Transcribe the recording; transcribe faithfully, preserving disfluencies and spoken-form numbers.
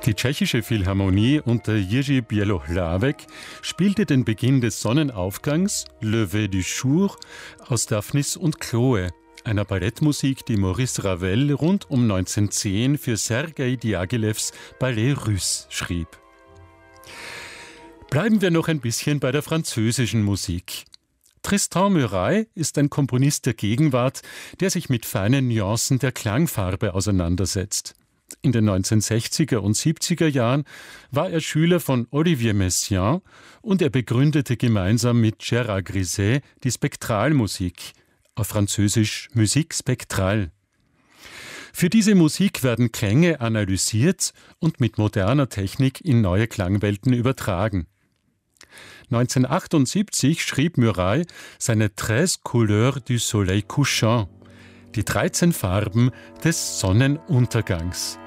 Die tschechische Philharmonie unter Jiří Bělohlávek spielte den Beginn des Sonnenaufgangs, Lever du jour, aus Daphnis und Chloe, einer Ballettmusik, die Maurice Ravel rund um neunzehnhundertzehn für Sergei Diaghilevs Ballet Russe schrieb. Bleiben wir noch ein bisschen bei der französischen Musik. Tristan Murail ist ein Komponist der Gegenwart, der sich mit feinen Nuancen der Klangfarbe auseinandersetzt. In den neunzehnhundertsechziger und siebziger Jahren war er Schüler von Olivier Messiaen und er begründete gemeinsam mit Gérard Griset die Spektralmusik, auf Französisch Musique spectrale. Für diese Musik werden Klänge analysiert und mit moderner Technik in neue Klangwelten übertragen. neunzehnhundertachtundsiebzig schrieb Murail seine Treize Couleurs du Soleil couchant, die dreizehn Farben des Sonnenuntergangs.